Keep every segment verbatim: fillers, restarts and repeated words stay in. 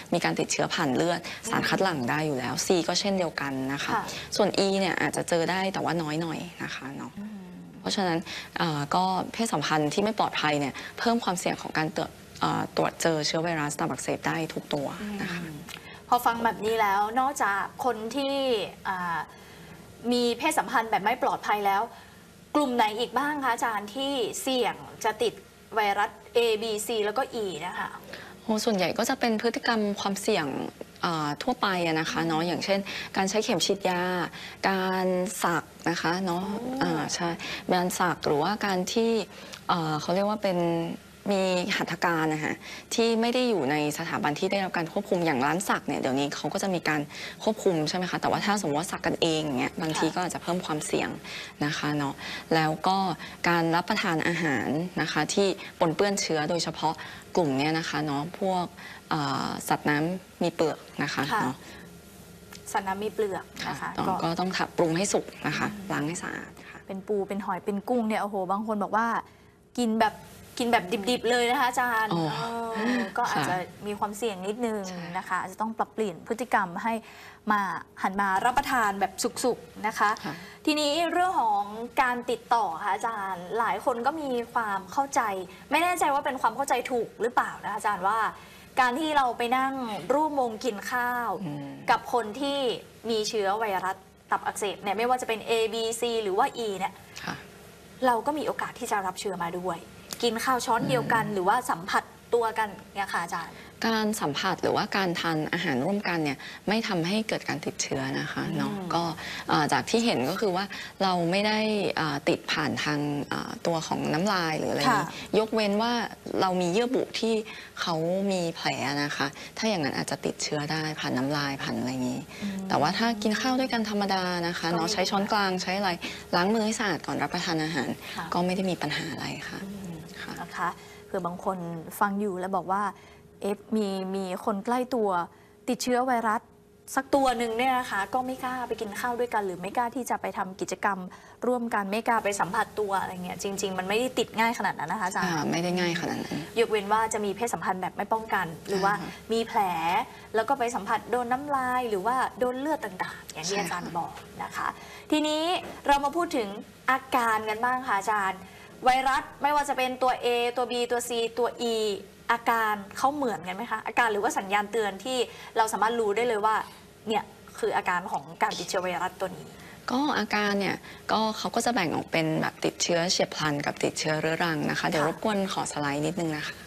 มีการติดเชื้อผ่านเลือดสารคัดหลั่งได้อยู่แล้ว C ก็เช่นเดียวกันนะคะส่วน E เนี่ยอาจจะเจอได้แต่ว่าน้อยหน่อยนะคะเนาะเพราะฉะนั้นก็เพศสัมพันธ์ที่ไม่ปลอดภัยเนี่ยเพิ่มความเสี่ยงของการตรวจตรวจเจอเชื้อไวรัสตับอักเสบได้ทุกตัวนะคะพอฟังแบบนี้แล้วนอกจากคนที่มีเพศสัมพันธ์แบบไม่ปลอดภัยแล้วกลุ่มไหนอีกบ้างคะอาจารย์ที่เสี่ยงจะติดไวรัส A B C แล้วก็ E นะคะโอ้ส่วนใหญ่ก็จะเป็นพฤติกรรมความเสี่ยงทั่วไปนะคะเนาะอย่างเช่นการใช้เข็มฉีดยาการสักนะคะเนาะใช่การสักหรือว่าการที่เขาเรียกว่าเป็นมีหัตถการนะคะที่ไม่ได้อยู่ในสถาบันที่ได้รับการควบคุมอย่างร้านสักเนี่ยเดี๋ยวนี้เขาก็จะมีการควบคุมใช่ไหมคะแต่ว่าถ้าสมมติว่าสักกันเองเนี่ยบางทีก็อาจจะเพิ่มความเสี่ยงนะคะเนาะแล้วก็การรับประทานอาหารนะคะที่ปนเปื้อนเชื้อโดยเฉพาะกลุ่มนี้นะคะเนาะพวกสัตว์น้ำมีเปลือกนะคะเนาะสัตว์น้ำมีเปลือกนะคะก็ต้องปรุงให้สุกนะคะล้างให้สะอาดเป็นปูเป็นหอยเป็นกุ้งเนี่ยโอ้โหบางคนบอกว่ากินแบบกินแบบดิบๆเลยนะคะอาจารย์ก็อาจจะมีความเสี่ยงนิดนึงนะคะอาจจะต้องปรับเปลี่ยนพฤติกรรมให้มาหันมารับประทานแบบสุกๆนะคะทีนี้เรื่องของการติดต่อค่ะอาจารย์หลายคนก็มีความเข้าใจไม่แน่ใจว่าเป็นความเข้าใจถูกหรือเปล่านะคะอาจารย์ว่าการที่เราไปนั่งร่วมวงกินข้าวกับคนที่มีเชื้อไวรัสตับอักเสบเนี่ยไม่ว่าจะเป็น A B C หรือว่า E เนี่ยเราก็มีโอกาสที่จะรับเชื้อมาด้วยกินข้าวช้อนเดียวกันหรือว่าสัมผัสตัวกันเนี่ยค่ะอาจารย์การสัมผัสหรือว่าการทานอาหารร่วมกันเนี่ยไม่ทำให้เกิดการติดเชื้อนะคะเนาะก็จากที่เห็นก็คือว่าเราไม่ได้ติดผ่านทางตัวของน้ำลายหรืออะไรนี้ยกเว้นว่าเรามีเยื่อบุที่เขามีแผลนะคะถ้าอย่างนั้นอาจจะติดเชื้อได้ผ่านน้ำลายผ่านอะไรนี้แต่ว่าถ้ากินข้าวด้วยกันธรรมดานะคะเนาะใช้ช้อนกลางใช้อะไรล้างมือให้สะอาดก่อนรับประทานอาหารก็ไม่ได้มีปัญหาอะไรค่ะนะคะเผื่อบางคนฟังอยู่แล้วบอกว่าเอฟมีมีคนใกล้ตัวติดเชื้อไวรัสสักตัวหนึ่งเนี่ยนะคะก็ไม่กล้าไปกินข้าวด้วยกันหรือไม่กล้าที่จะไปทำกิจกรรมร่วมกันไม่กล้าไปสัมผัสตัวอะไรเงี้ยจริงๆมันไม่ได้ติดง่ายขนาดนั้นนะคะอาจารย์ไม่ได้ง่ายขนาดนั้นยกเว้นว่าจะมีเพศสัมพันธ์แบบไม่ป้องกันหรือว่ามีแผลแล้วก็ไปสัมผัสโดนน้ำลายหรือว่าโดนเลือดต่างๆอย่างที่อาจารย์บอกนะคะทีนี้เรามาพูดถึงอาการกันบ้างค่ะอาจารย์ไวรัสไม่ว่าจะเป็นตัว A ตัว B ตัว C ตัว E อาการเขาเหมือนกันไหมคะอาการหรือว่าสัญญาณเตือนที่เราสามารถรู้ได้เลยว่าเนี่ยคืออาการของการติดเชื้อไวรัสตัวนี้ก็อาการเนี่ยก็เขาก็จะแบ่งออกเป็นแบบติดเชื้อเฉียบพลันกับติดเชื้อเรื้อรังนะคะเดี๋ยวรบกวนขอสไลด์นิดนึงนะคะ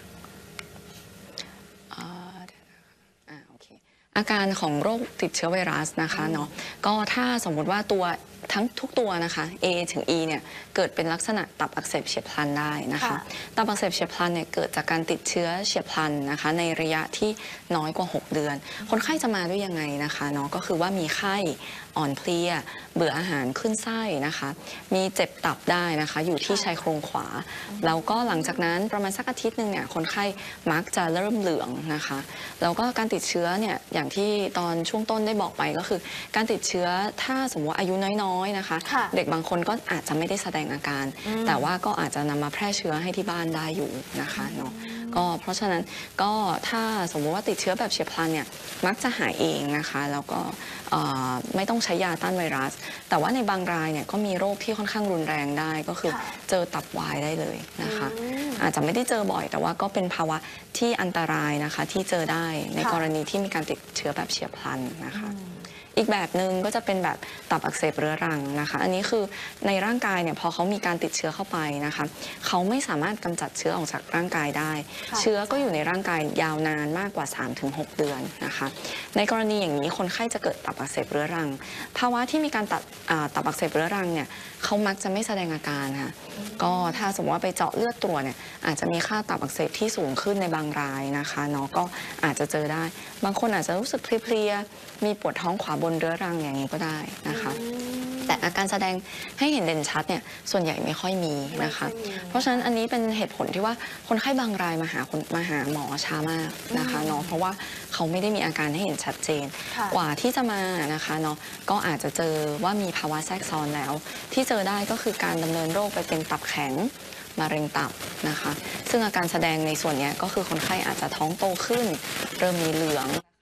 อาการของโรคติดเชื้อไวรัสนะคะเนาะก็ถ้าสมมติว่าตัวทั้งทุกตัวนะคะ A ถึง E เนี่ยเกิดเป็นลักษณะตับอักเสบเฉียบพลันได้นะคะตับอักเสบเฉียบพลันเนี่ยเกิดจากการติดเชื้อเฉียบพลันนะคะในระยะที่น้อยกว่าหกเดือนคนไข้จะมาด้วยยังไงนะคะเนาะก็คือว่ามีไข้อ่อนเพลียเบื่ออาหารขึ้นไส้นะคะมีเจ็บตับได้นะคะอยู่ที่ชายโครงขวาแล้วก็หลังจากนั้นประมาณสักอาทิตย์หนึ่งเนี่ยคนไข้มักจะเริ่มเหลืองนะคะแล้วก็การติดเชื้อเนี่ยอย่างที่ตอนช่วงต้นได้บอกไปก็คือการติดเชื้อถ้าสมมติว่าอายุน้อยๆนะคะเด็กบางคนก็อาจจะไม่ได้แสดงอาการแต่ว่าก็อาจจะนำมาแพร่เชื้อให้ที่บ้านได้อยู่นะคะเนาะก็เพราะฉะนั้นก็ถ้าสมมติว่าติดเชื้อแบบเฉียบพลันเนี่ยมักจะหายเองนะคะแล้วก็ไม่ต้องใช้ยาต้านไวรัสแต่ว่าในบางรายเนี่ยก็มีโรคที่ค่อนข้างรุนแรงได้ก็คือเจอตับวายได้เลยนะคะอาจจะไม่ได้เจอบ่อยแต่ว่าก็เป็นภาวะที่อันตรายนะคะที่เจอได้ในกรณีที่มีการติดเชื้อแบบเฉียบพลันนะคะอีกแบบหนึ่งก็จะเป็นแบบตับอักเสบเรื้อรังนะคะอันนี้คือในร่างกายเนี่ยพอเขามีการติดเชื้อเข้าไปนะคะเขาไม่สามารถกำจัดเชื้อออกจากร่างกายได้เชื้อก็อยู่ในร่างกายยาวนานมากกว่า สามถึงหก เดือนนะคะในกรณีอย่างนี้คนไข้จะเกิดตับอักเสบเรื้อรังภาวะที่มีการตับตับอักเสบเรื้อรังเนี่ยเขามักจะไม่แสดงอาการค่ะก็ถ้าสมมติว่าไปเจาะเลือดตรวจเนี่ยอาจจะมีค่าตับอักเสบที่สูงขึ้นในบางรายนะคะเนาะก็อาจจะเจอได้บางคนอาจจะรู้สึกเพลียๆมีปวดท้องขวาบนเรื้อรังอย่างนี้ก็ได้นะคะแต่อาการแสดงให้เห็นเด่นชัดเนี่ยส่วนใหญ่ไม่ค่อยมีนะคะเพราะฉะนั้นอันนี้เป็นเหตุผลที่ว่าคนไข้บางรายมาหาคนมาหาหมอช้ามากนะคะเนาะเพราะว่าเขาไม่ได้มีอาการให้เห็นชัดเจนกว่าที่จะมานะคะเนาะก็อาจจะเจอว่ามีภาวะแทรกซ้อนแล้วที่เจอได้ก็คือการดำเนินโรคไปเป็นตับแข็งมะเร็งตับนะคะซึ่งอาการแสดงในส่วนนี้ก็คือคนไข้อาจจะท้องโตขึ้นเริ่มมีเหลือง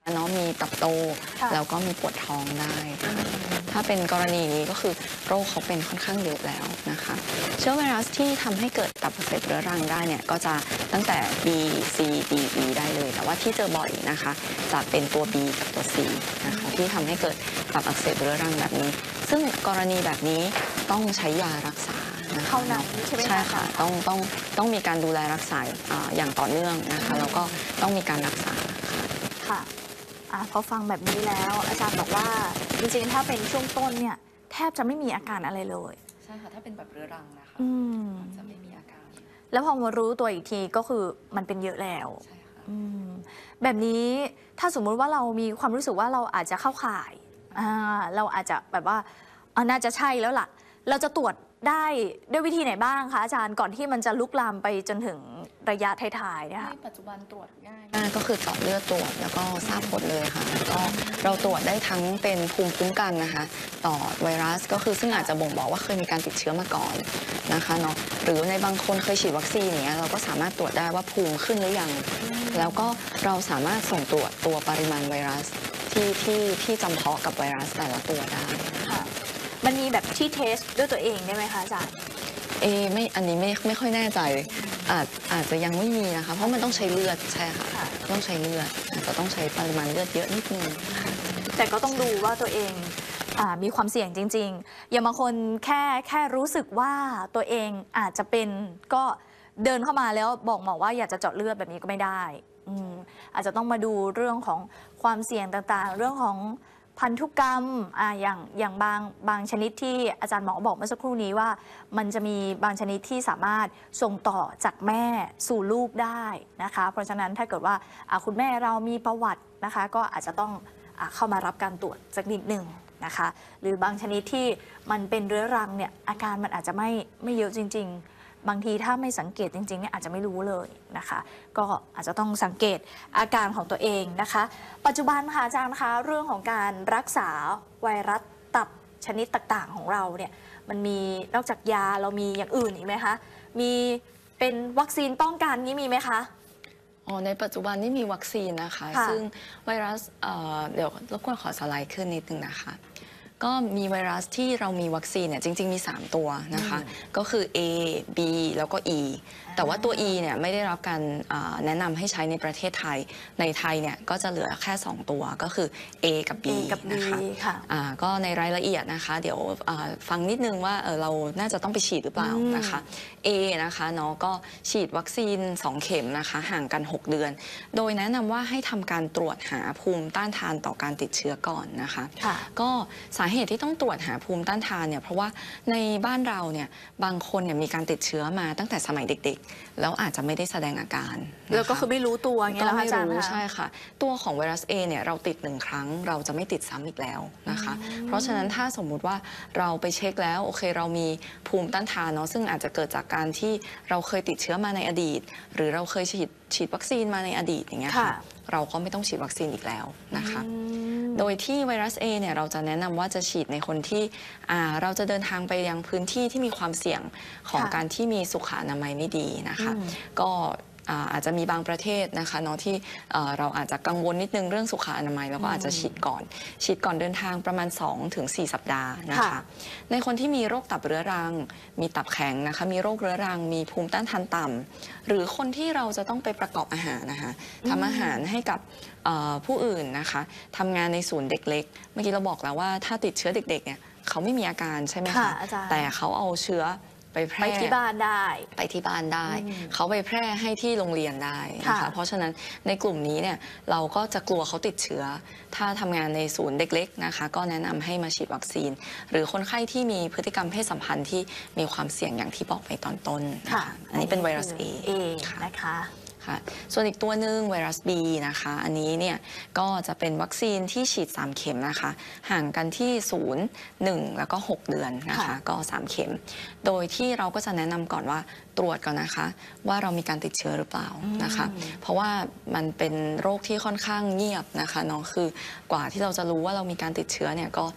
เนาะมีตับโตค่ะแล้วก็มีปวดท้องได้ค่ะถ้าเป็นกรณีนี้ก็คือโรคเขาเป็นค่อนข้างเยอะแล้วนะคะเชื้อไวรัสที่ทำให้เกิดตับอักเสบเรื้อรังได้เนี่ยก็จะตั้งแต่ B C D E ได้เลยแต่ว่าที่เจอบ่อยนะคะจะเป็นตัว B กับตัว C นะคะที่ทำให้เกิดตับอักเสบเรื้อรังแบบนี้ ซึ่งกรณีแบบนี้ต้องใช้ยารักษานะคะเท่านั้นใช่ไหมคะใช่ค่ะต้องต้องต้องมีการดูแลรักษาอ่าอย่างต่อเนื่องนะคะแล้วก็ต้องมีการรักษาค่ะค่ะอ่ะพอฟังแบบนี้แล้วอาจารย์บอกว่าจริงๆถ้าเป็นช่วงต้นเนี่ยแทบจะไม่มีอาการอะไรเลยใช่ค่ะถ้าเป็นแบบเรื้อรังนะคะอืมจะไม่มีอาการแล้วพอมารู้ตัวอีกทีก็คือมันเป็นเยอะแล้วใช่ค่ะอืมแบบนี้ถ้าสมมุติว่าเรามีความรู้สึกว่าเราอาจจะเข้าข่ายอ่าเราอาจจะแบบว่าอ่าน่าจะใช่แล้วล่ะ เราจะตรวจได้ด้วยวิธีไหนบ้างคะอาจารย์ก่อนที่มันจะลุกลามไปจนถึงระยะท้ายๆเนี่ยค่ะในปัจจุบันตรวจง่ายก็คือเจาะเลือดตรวจแล้วก็ทราบผลเลยค่ะแล้วก็เราตรวจได้ทั้งเป็นภูมิคุ้มกันนะคะต่อไวรัสก็คือซึ่งอาจจะบ่งบอกว่าเคยมีการติดเชื้อมาก่อนนะคะเนาะหรือในบางคนเคยฉีดวัคซีนอย่างเงี้ยเราก็สามารถตรวจได้ว่าภูมิขึ้นหรือยังแล้วก็เราสามารถส่งตรวจตัวปริมาณไวรัสที่ที่ที่จำเพาะกับไวรัสแต่ละตัวได้ค่ะมันมีแบบที่เทสด้วยตัวเองได้ไหมคะอาจารย์เอไม่อันนี้ไม่ไม่ค่อยแน่ใจอาจอาจจะยังไม่มีนะคะเพราะมันต้องใช้เลือดใช่ค่ะค่ะต้องใช้เลือดอาจจะต้องใช้ปริมาณเลือดเยอะนิดนึงค่ะแต่ก็ต้องดูว่าตัวเองอามีความเสี่ยงจริงๆ อย่างบางคนแค่แค่รู้สึกว่าตัวเองอาจจะเป็นก็เดินเข้ามาแล้วบอกหมอว่าอยากจะเจาะเลือดแบบนี้ก็ไม่ได้อืมอาจจะต้องมาดูเรื่องของความเสี่ยงต่างๆ เรื่องของพันธุกรรมอ่าอย่างอย่างบางบางชนิดที่อาจารย์หมอบอกเมื่อสักครู่นี้ว่า มันจะมีบางชนิดที่สามารถส่งต่อจากแม่สู่ลูกได้นะคะเพราะฉะนั้นถ้าเกิดว่าอ่าคุณแม่เรามีประวัตินะคะก็อาจจะต้องอ่าเข้ามารับการตรวจสักนิดหนึ่งนะคะหรือบางชนิดที่มันเป็นเรื้อรังเนี่ยอาการมันอาจจะไม่ไม่เยอะจริง ๆ บางทีถ้าไม่สังเกตจริงๆเนี่ยอาจจะไม่รู้เลยนะคะก็อาจจะต้องสังเกตอาการของตัวเองนะคะปัจจุบันค่ะอาจารย์คะเรื่องของการรักษาไวรัสตับชนิดต่างๆของเราเนี่ยมันมีนอกจากยาเรามีอย่างอื่นอีกไหมคะมีเป็นวัคซีนป้องกันนี่มีไหมคะอ๋อในปัจจุบันนี่มีวัคซีนนะคะค่ะซึ่งไวรัสเอ่อเดี๋ยวรบกวนขอสไลด์ขึ้นนิดนึงนะคะ ก็มีไวรัสที่เรามีวัคซีนเนี่ยจริงๆมี สาม ตัวนะคะ ก็คือ A B แล้วก็ E แต่ว่าตัว E เนี่ยไม่ได้รับการอ่าแนะนำให้ใช้ในประเทศไทย ในไทยเนี่ยก็จะเหลือแค่ สอง ตัวก็คือ A กับ B A กับ B นะคะค่ะอ่าก็ในรายละเอียดนะคะ เดี๋ยวอ่าฟังนิดนึงว่าเออเราน่าจะต้องไปฉีดหรือเปล่าอืมนะคะ A นะคะเนาะก็ฉีดวัคซีน สอง เข็มนะคะห่างกัน หก เดือน โดยแนะนำว่าให้ทำการตรวจหาภูมิต้านทานต่อการติดเชื้อก่อนนะคะค่ะก็สาเหตุที่ต้องตรวจหาภูมิต้านทานเนี่ยเพราะว่าในบ้านเราเนี่ยบางคนเนี่ยมีการติดเชื้อมาตั้งแต่สมัยเด็กๆ แล้วอาจจะไม่ได้แสดงอาการนะคะแล้วก็คือไม่รู้ตัวไงก็แล้วไม่อาจารย์รู้คะใช่ค่ะ ตัวของไวรัส A เนี่ยเราติดหนึ่งครั้งเราจะไม่ติดซ้ำอีกแล้วนะคะ เพราะฉะนั้นถ้าสมมุติว่าเราไปเช็คแล้วโอเคเรามีภูมิต้านทานเนาะซึ่งอาจจะเกิดจากการที่เราเคยติดเชื้อมาในอดีต หรือเราเคยฉีดฉีดวัคซีนมาในอดีตอย่างเงี้ยค่ะค่ะเราก็ไม่ต้องฉีดวัคซีนอีกแล้วนะคะอืมโดยที่ไวรัส A เนี่ยเราจะแนะนำว่าจะฉีดในคนที่อ่าเราจะเดินทางไปยังพื้นที่ที่มีความเสี่ยงของค่ะการที่มีสุขอนามัยไม่ดีนะคะอืมก็อ่าอาจจะมีบางประเทศนะคะเนาะที่เอ่อเราอาจจะกังวลนิดนึงเรื่องสุขอนามัยแล้วก็อาจจะฉีดก่อน ฉีดก่อนเดินทางประมาณ สองถึงสี่ สัปดาห์นะคะค่ะในคนที่มีโรคตับเรื้อรัง มีตับแข็งนะคะ มีโรคเรื้อรัง มีภูมิต้านทานต่ำหรือคนที่เราจะต้องไปประกอบอาหารนะคะทำอาหารให้กับเอ่อผู้อื่นนะคะทำงานในศูนย์เด็กเล็ก เมื่อกี้เราบอกแล้วว่าถ้าติดเชื้อเด็กๆเนี่ยเขาไม่มีอาการใช่ไหมค่ะคะอาจารย์แต่เขาเอาเชื้อไปแพไปร่ที่บ้านได้ไปที่บ้านได้อืมเขาไปแพร่ให้ที่โรงเรียนได้นะคะค่ะเพราะฉะนั้นในกลุ่มนี้เนี่ยเราก็จะกลัวเขาติดเชื้อ ถ้าทำงานในศูนย์เด็กเล็กนะคะก็แนะนำให้มาฉีดวัคซีน หรือคนไข้ที่มีพฤติกรรมเพศสัมพันธ์ที่มีความเสี่ยงอย่างที่บอกไปตอนต้นนะคะค่ะอันนี้เป็นไวรัส A เอค่ะนะคะค่ะส่วนอีกตัวหนึ่งไวรัส B นะคะ อันนี้เนี่ยก็จะเป็นวัคซีนที่ฉีด สาม เข็มนะคะ ห่างกันที่ ศูนย์ หนึ่ง แล้วก็ หก เดือนนะคะค่ะก็ สาม เข็ม โดยที่เราก็จะแนะนำก่อนว่าตรวจก่อนนะคะ ว่าเรามีการติดเชื้อหรือเปล่านะคะ เพราะว่ามันเป็นโรคที่ค่อนข้างเงียบนะคะเนาะคือกว่าที่เราจะรู้ว่าเรามีการติดเชื้อเนี่ยก็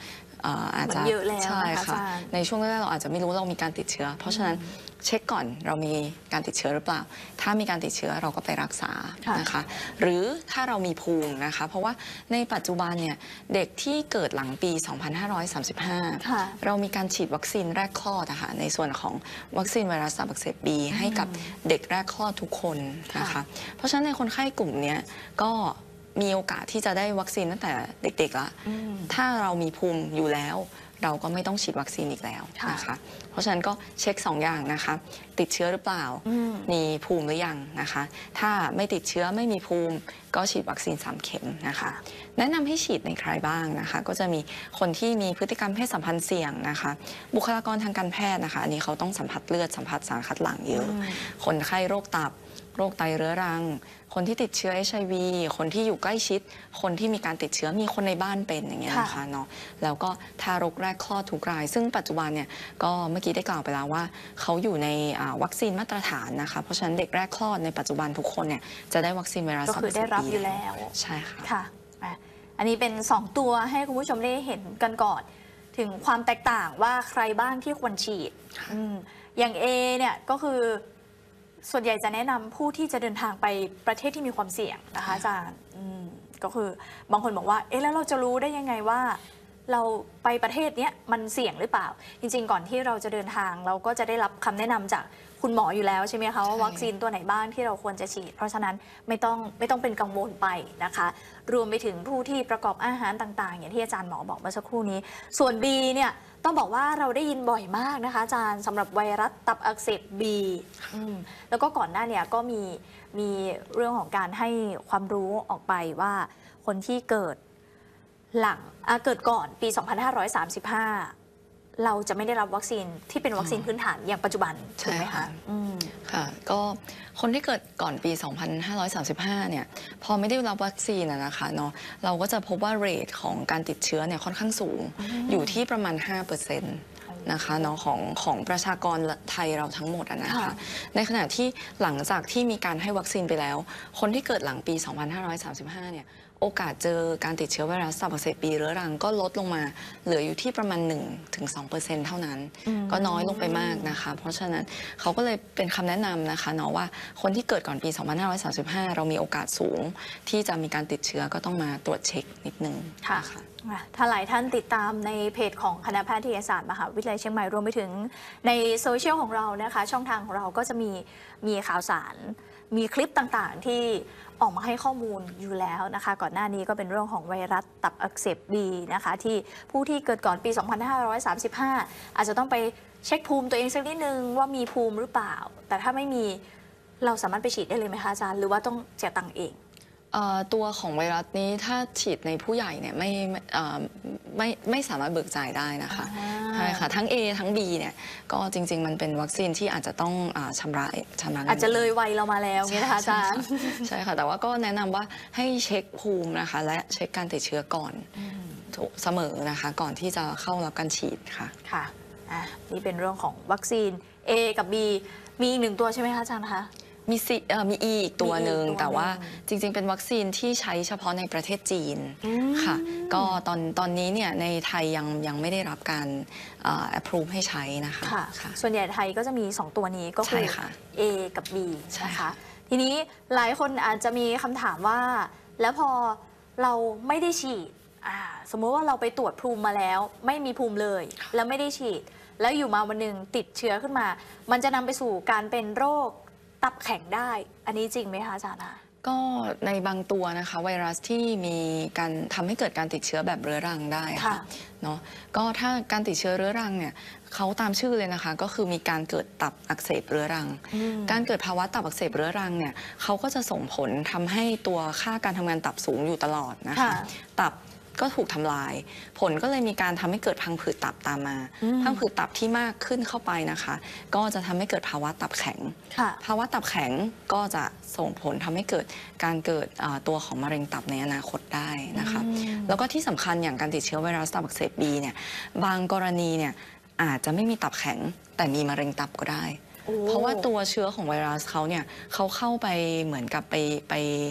เอ่ออาจจะมันเยอะแล้วใช่นะคะค่ะอาจารย์ในช่วงแรกๆเราอาจจะไม่รู้เรามีการติดเชื้อ เพราะฉะนั้นเช็คก่อนเรามีการติดเชื้อหรือเปล่า ถ้ามีการติดเชื้อเราก็ไปรักษาค่ะนะคะหรือถ้าเรามีภูมินะคะเพราะว่าในปัจจุบันเนี่ยเด็กที่เกิดหลังปี สองพันห้าร้อยสามสิบห้าค่ะเรามีการฉีดวัคซีนแรกคลอดนะคะในส่วนของวัคซีนไวรัสตับอักเสบบีให้กับเด็กแรกคลอดทุกคนนะคะค่ะเพราะฉะนั้นในคนไข้กลุ่มเนี้ยก็มีโอกาสที่จะได้วัคซีนตั้งแต่เด็กๆละอืมถ้าเรามีภูมิอยู่แล้ว เราก็ไม่ต้องฉีดวัคซีนอีกแล้วค่ะนะคะ เพราะฉะนั้นก็เช็คสองอย่างนะคะ ติดเชื้อหรือเปล่าอืมมีภูมิหรือยังนะคะ ถ้าไม่ติดเชื้อไม่มีภูมิก็ฉีดวัคซีนสามเข็มนะคะ แนะนำให้ฉีดในใครบ้างนะคะ ก็จะมีคนที่มีพฤติกรรมเพศสัมพันธ์เสี่ยงนะคะ บุคลากรทางการแพทย์นะคะ อันนี้เขาต้องสัมผัสเลือดสัมผัสสารคัดหลั่งเยอะ คนไข้โรคตับ โรคไตเรื้อรัง คนที่ติดเชื้อ เอช ไอ วี คนที่อยู่ใกล้ชิด คนที่มีการติดเชื้อมีคนในบ้านเป็นอย่างเงี้ยนะคะเนาะ แล้วก็ทารกแรกคลอดทุกราย ซึ่งปัจจุบันเนี่ยก็เมื่อกี้ได้กล่าวไปแล้วว่าเขาอยู่ในอ่าวัคซีนมาตรฐานนะคะ เพราะฉะนั้นเด็กแรกคลอดในปัจจุบันทุกคนเนี่ยจะได้วัคซีนไวรัสก็คือได้รับอยู่แล้วใช่ค่ะค่ะอ่ะ อันนี้เป็น สอง ตัวให้คุณผู้ชมได้เห็นกันก่อน ถึงความแตกต่างว่าใครบ้างที่ควรฉีดอืมอย่าง A เนี่ยก็คือส่วนใหญ่จะแนะนำผู้ที่จะเดินทางไปประเทศที่มีความเสี่ยงนะคะอาจารย์อืมก็คือบางคนบอกว่าเอ๊ะแล้วเราจะรู้ได้ยังไงว่า เราไปประเทศเนี้ยมันเสี่ยงหรือเปล่า จริงๆ ก่อนที่เราจะเดินทางเราก็จะได้รับคำแนะนำจากคุณหมออยู่แล้วใช่ไหมคะว่าวัคซีนตัวไหนบ้างที่เราควรจะฉีด เพราะฉะนั้นไม่ต้องไม่ต้องเป็นกังวลไปนะคะ รวมไปถึงผู้ที่ประกอบอาหารต่างๆ อย่างที่อาจารย์หมอบอกเมื่อสักครู่นี้ ส่วน B เนี่ยต้องบอกว่าเราได้ยินบ่อยมากนะคะอาจารย์สำหรับไวรัสตับอักเสบ B อืมแล้วก็ก่อนหน้าเนี่ยก็มีมีเรื่องของการให้ความรู้ออกไปว่าคนที่เกิดหลังอ่ะเกิดก่อนปี สองพันห้าร้อยสามสิบห้า เราจะไม่ได้รับวัคซีนที่เป็นวัคซีนพื้นฐานอย่างปัจจุบันถูกไหมใช่ค่ะคะอืมค่ะก็คนที่เกิดก่อนปี สองพันห้าร้อยสามสิบห้า เนี่ยพอไม่ได้รับวัคซีนอะนะคะเนาะเราก็จะพบว่าเรทของการติดเชื้อเนี่ยค่อนข้างสูงอยู่ที่ประมาณ ห้าเปอร์เซ็นต์ นะคะเนาะของของประชากรไทยเราทั้งหมดอะนะคะค่ะในขณะที่หลังจากที่มีการให้วัคซีนไปแล้ว คนที่เกิดหลังปี สองพันห้าร้อยสามสิบห้า เนี่ยโอกาสเจอการติดเชื้อไวรัสตับอักเสบบีเรื้อรังก็ลดลงมาเหลืออยู่ที่ประมาณ หนึ่งถึงสองเปอร์เซ็นต์ เท่านั้น ก็น้อยลงไปมากนะคะ เพราะฉะนั้นเขาก็เลยเป็นคำแนะนำนะคะเนาะว่าคนที่เกิดก่อนปี สองพันห้าร้อยสามสิบห้า เรามีโอกาสสูงที่จะมีการติดเชื้อก็ต้องมาตรวจเช็คนิดนึงค่ะนอ่ะถ้าหลายท่านติดตามในเพจของคณะแพทยศาสตร์มหาวิทยาลัยเชียงใหม่รวมไปถึงในโซเชียลของเรานะคะ ช่องทางของเราก็จะมีมีข่าวสาร มีคลิปต่างๆที่ออกมาให้ข้อมูลอยู่แล้วนะคะ ก่อนหน้านี้ก็เป็นเรื่องของไวรัสตับอักเสบบีนะคะที่ผู้ที่เกิดก่อนปี สองพันห้าร้อยสามสิบห้า อาจจะต้องไปเช็คภูมิตัวเองสักนิดนึงว่ามีภูมิหรือเปล่า แต่ถ้าไม่มีเราสามารถไปฉีดได้เลยไหมคะอาจารย์หรือว่าต้องเสียตังค์เองเอ่อตัวของไวรัสนี้ถ้าฉีดในผู้ใหญ่เนี่ยไม่ไม่เอ่อไม่ไม่สามารถเบิกจ่ายได้นะคะอ่าใช่ค่ะทั้ง A ทั้ง B เนี่ยก็จริง ๆ มันเป็นวัคซีนที่อาจจะต้องอาชำระชำระงินอาจจะเลยวัยเรามาแล้วไงนะคะอาจารย์ใช่ค่ะใช่ค่ะ แต่ว่าก็แนะนำว่าให้เช็คภูมินะคะ และเช็คการติดเชื้อก่อนถูกเสมอนะคะ ก่อนที่จะเข้ารับการฉีดค่ะค่ะอ่ะ นี่เป็นเรื่องของวัคซีน A กับ B มีอีกหนึ่งตัวใช่ไหมคะอาจารย์คะมี C เอ่อมี E อีกตัวหนึ่งมี E อีกตัวหนึ่งแต่ว่าจริง ๆ เป็นวัคซีนที่ใช้เฉพาะในประเทศจีนอืมค่ะ ก็ตอนตอนนี้เนี่ยในไทยยังยังไม่ได้รับการเอ่อ approve ให้ใช้นะคะค่ะค่ะส่วนใหญ่ไทยก็จะมี สอง ตัวนี้ก็คือใช่ค่ะ A กับ B ใช่นะคะค่ะทีนี้หลายคนอาจจะมีคำถามว่า แล้วพอเราไม่ได้ฉีดอ่าสมมุติว่าเราไปตรวจภูมิมาแล้ว ไม่มีภูมิเลย แล้วไม่ได้ฉีด แล้วอยู่มาวันหนึ่งติดเชื้อขึ้นมา มันจะนำไปสู่การเป็นโรคตับแข็งได้ อันนี้จริงไหมคะอาจารย์คะก็ในบางตัวนะคะไวรัสที่มีการทำให้เกิดการติดเชื้อแบบเรื้อรังได้ค่ะค่ะเนาะก็ถ้าการติดเชื้อเรื้อรังเนี่ยเขาตามชื่อเลยนะคะ ก็คือมีการเกิดตับอักเสบเรื้อรังอืมการเกิดภาวะตับอักเสบเรื้อรังเนี่ยเขาก็จะส่งผลทำให้ตัวค่าการทำงานตับสูงอยู่ตลอดนะคะค่ะตับก็ถูกทำลาย ผลก็เลยมีการทำให้เกิดพังผืดตับตามมาอืมพังผืดตับที่มากขึ้นเข้าไปนะคะ ก็จะทำให้เกิดภาวะตับแข็งค่ะภาวะตับแข็งก็จะส่งผลทำให้เกิดการเกิดอ่าตัวของมะเร็งตับในอนาคตได้นะคะอืมแล้วก็ที่สำคัญอย่างการติดเชื้อไวรัสตับอักเสบบีเนี่ยบางกรณีเนี่ยอาจจะไม่มีตับแข็งแต่มีมะเร็งตับก็ได้โอ้เพราะว่าตัวเชื้อของไวรัสเขาเนี่ยเขาเข้าไปเหมือนกับไปไป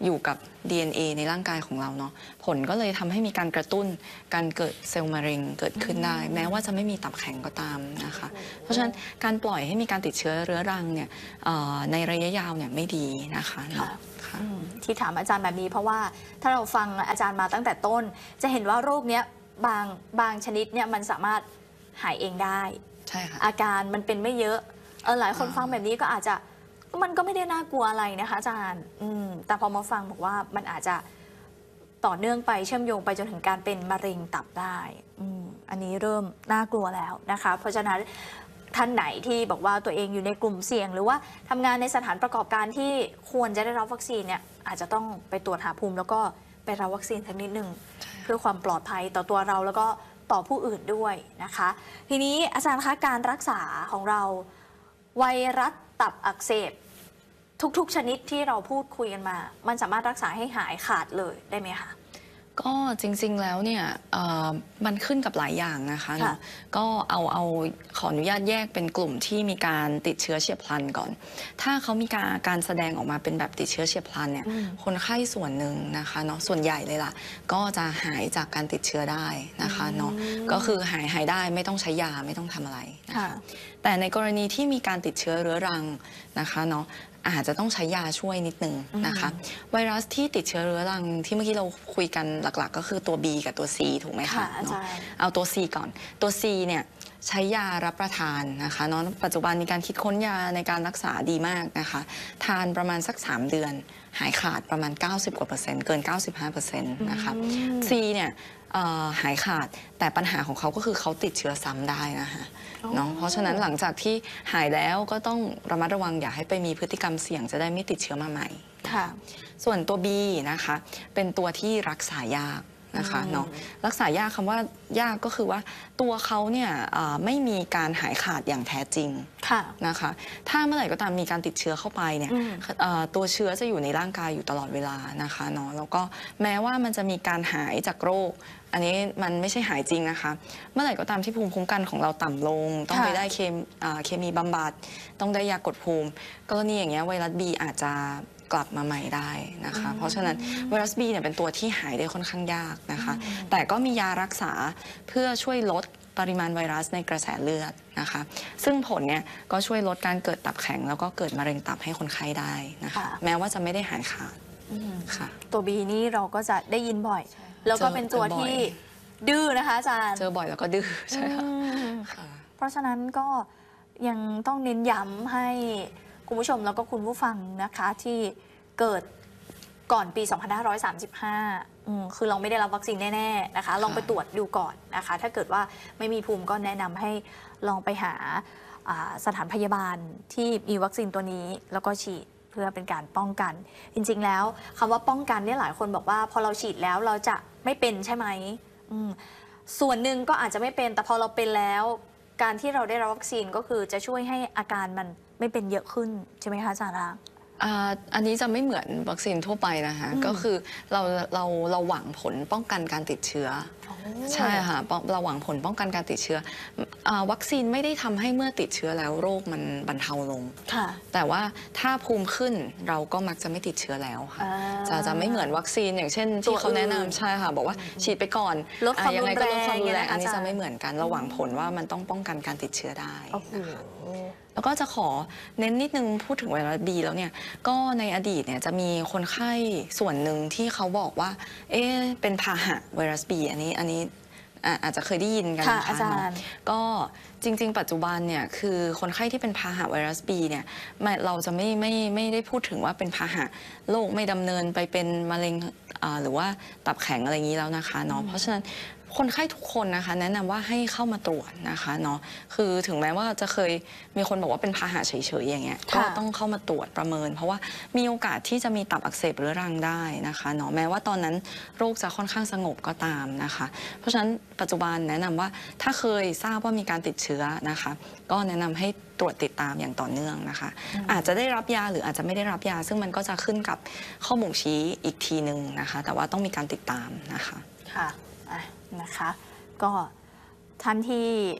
อยู่กับ ดี เอ็น เอ ในร่างกายของเราเนาะผลก็เลยทำให้มีการกระตุ้นการเกิดเซลล์มะเร็งเกิดขึ้นได้ แม้ว่าจะไม่มีตับแข็งก็ตามนะคะเพราะฉะนั้นการปล่อยให้มีการติดเชื้อเรื้อรังเนี่ยในระยะยาวเนี่ยไม่ดีนะคะที่ถามอาจารย์แบบนี้เพราะว่าถ้าเราฟังอาจารย์มาตั้งแต่ต้นจะเห็นว่าโรคเนี้ยบางบางชนิดเนี่ยมันสามารถหายเองได้ใช่ค่ะอาการมันเป็นไม่เยอะเออหลายคนฟังแบบนี้ก็อาจจะมันก็ไม่ได้น่ากลัวอะไรนะคะอาจารย์อืมแต่พอมาฟังบอกว่ามันอาจจะต่อเนื่องไปเชื่อมโยงไปจนถึงการเป็นมะเร็งตับได้อืมอันนี้เริ่มน่ากลัวแล้วนะคะเพราะฉะนั้นท่านไหนที่บอกว่าตัวเองอยู่ในกลุ่มเสี่ยงหรือว่าทำงานในสถานประกอบการที่ควรจะได้รับวัคซีนเนี่ยอาจจะต้องไปตรวจหาภูมิแล้วก็ไปรับวัคซีนสักนิดหนึ่งเพื่อความปลอดภัยต่อตัวเราแล้วก็ต่อผู้อื่นด้วยนะคะทีนี้อาจารย์คะการรักษาของเราไวรัสตับอักเสบทุกๆชนิดที่เราพูดคุยกันมามันสามารถรักษาให้หายขาดเลยได้ไหมคะก็จริงๆแล้วเนี่ยมันขึ้นกับหลายอย่างนะคะเนาะก็เอาเอาขออนุญาตแยกเป็นกลุ่มที่มีการติดเชื้อเฉียบพลันก่อนถ้าเขามีการการแสดงออกมาเป็นแบบติดเชื้อเฉียบพลันเนี่ยคนไข้ส่วนหนึ่งนะคะเนาะส่วนใหญ่เลยล่ะก็จะหายจากการติดเชื้อได้นะคะเนาะก็คือหายหายได้ไม่ต้องใช้ยาไม่ต้องทำอะไรนะคะแต่ในกรณีที่มีการติดเชื้อเรื้อรังนะคะเนาะอาจจะต้องใช้ยาช่วยนิดนึงนะคะไวรัสที่ติดเชื้อเรื้อรังที่เมื่อกี้เราคุยกันหลักๆก็คือตัว B กับตัว C ถูกไหมคะเอาตัว C ก่อนตัว C เนี่ยใช้ยารับประทานนะคะเนาะปัจจุบันมีการคิดค้นยาในการรักษาดีมากนะคะทานประมาณสักสามเดือนหายขาดประมาณเก้าสิบกว่าเปอร์เซ็นต์เกิน เก้าสิบห้าเปอร์เซ็นต์ นะคะ C เนี่ยหายขาดแต่ปัญหาของเขาก็คือเขาติดเชื้อซ้ำได้นะคะเนาะเพราะฉะนั้นหลังจากที่หายแล้วก็ต้องระมัดระวังอย่าให้ไปมีพฤติกรรมเสี่ยงจะได้ไม่ติดเชื้อมาใหม่ค่ะส่วนตัว B นะคะเป็นตัวที่รักษายากนะคะเนาะรักษายากคำว่ายากก็คือว่าตัวเขาเนี่ยไม่มีการหายขาดอย่างแท้จริงนะคะถ้าเมื่อไหร่ก็ตามมีการติดเชื้อเข้าไปเนี่ยตัวเชื้อจะอยู่ในร่างกายอยู่ตลอดเวลานะคะเนาะแล้วก็แม้ว่ามันจะมีการหายจากโรคอันนี้มันไม่ใช่หายจริงนะคะเมื่อไหร่ก็ตามที่ภูมิคุ้มกันของเราต่ำลงต้องไปได้เคมีบำบัดต้องได้ยากดภูมิกรณีอย่างเงี้ยไวรัส B อาจจะกลับมาใหม่ได้นะคะเพราะฉะนั้นไวรัส B เนี่ยเป็นตัวที่หายได้ค่อนข้างยากนะคะแต่ก็มียารักษาเพื่อช่วยลดปริมาณไวรัสในกระแสเลือดนะคะซึ่งผลเนี่ยก็ช่วยลดการเกิดตับแข็งแล้วก็เกิดมะเร็งตับให้คนไข้ได้นะคะแม้ว่าจะไม่ได้หายขาดค่ะตัว B นี่เราก็จะได้ยินบ่อยแล้วก็เป็นตัวที่ดื้อนะคะอาจารย์เจอบ่อยแล้วก็ดื้อใช่ค่ะเพราะฉะนั้นก็ยังต้องเน้นย้ำให้คุณผู้ชมแล้วก็คุณผู้ฟังนะคะที่เกิดก่อนปี สองพันห้าร้อยสามสิบห้า อืมคือเราไม่ได้รับวัคซีนแน่ๆนะคะลองไปตรวจดูก่อนนะคะถ้าเกิดว่าไม่มีภูมิก็แนะนำให้ลองไปหาสถานพยาบาลที่มีวัคซีนตัวนี้แล้วก็ฉีดเพื่อเป็นการป้องกันจริงๆแล้วคำว่าป้องกันเนี่ยหลายคนบอกว่าพอเราฉีดแล้วเราจะไม่เป็นใช่ไหมส่วนหนึ่งก็อาจจะไม่เป็นแต่พอเราเป็นแล้วการที่เราได้รับวัคซีนก็คือจะช่วยให้อาการมันไม่เป็นเยอะขึ้นใช่ไหมคะอาจารย์อันนี้จะไม่เหมือนวัคซีนทั่วไปนะคะก็คือเราเราเราหวังผลป้องกันการติดเชื้อใช่ค่ะเราหวังผลป้องกันการติดเชื้อวัคซีนไม่ได้ทำให้เมื่อติดเชื้อแล้วโรคมันบรรเทาลงแต่ว่าถ้าภูมิขึ้นเราก็มักจะไม่ติดเชื้อแล้วค่ะจะจะไม่เหมือนวัคซีนอย่างเช่นที่เขาแนะนำใช่ค่ะบอกว่าฉีดไปก่อนยังไงก็ลดความรุนแรงอันนี้จะไม่เหมือนกันเราหวังผลว่ามันต้องป้องกันการติดเชื้อได้แล้วก็จะขอเน้นนิดนึงพูดถึงไวรัส B แล้วเนี่ยก็ในอดีตเนี่ยจะมีคนไข้ส่วนหนึ่งที่เขาบอกว่าเอ๊ะเป็นพาหะไวรัส B อันนี้อันนี้อาจจะเคยได้ยินกันนะคะก็จริงๆปัจจุบันเนี่ยคือคนไข้ที่เป็นพาหะไวรัส B เนี่ยเราจะไม่ไม่ไม่ได้พูดถึงว่าเป็นพาหะโรคไม่ดำเนินไปเป็นมะเร็งหรือว่าตับแข็งอะไรอย่างนี้แล้วนะคะเนาะเพราะฉะนั้นคนไข้ทุกคนนะคะแนะนำว่าให้เข้ามาตรวจนะคะเนาะคือถึงแม้ว่าจะเคยมีคนบอกว่าเป็นพาหะเฉยๆอย่างเงี้ยก็ต้องเข้ามาตรวจประเมินเพราะว่ามีโอกาสที่จะมีตับอักเสบเรื้อรังได้นะคะเนาะแม้ว่าตอนนั้นโรคจะค่อนข้างสงบก็ตามนะคะเพราะฉะนั้นปัจจุบันแนะนำว่าถ้าเคยทราบว่ามีการติดเชื้อนะคะก็แนะนำให้ตรวจติดตามอย่างต่อเนื่องนะคะอาจจะได้รับยาหรืออาจจะไม่ได้รับยาซึ่งมันก็จะขึ้นกับข้อบ่งชี้อีกทีหนึ่งนะคะแต่ว่าต้องมีการติดตามนะคะค่ะนะคะก็ท่านที่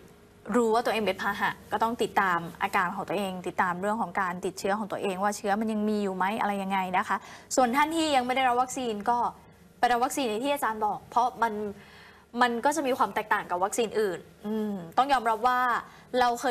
รู้ว่าตัวเองเป็นพาหะก็ต้องติดตามอาการของตัวเอง ติดตามเรื่องของการติดเชื้อของตัวเองว่าเชื้อมันยังมีอยู่ไหมอะไรยังไงนะคะ ส่วนท่านที่ยังไม่ได้รับวัคซีนก็ไปรับวัคซีนในที่อาจารย์บอก เพราะมันมันก็จะมีความแตกต่างกับวัคซีนอื่นอืมต้องยอมรับว่าเราเคย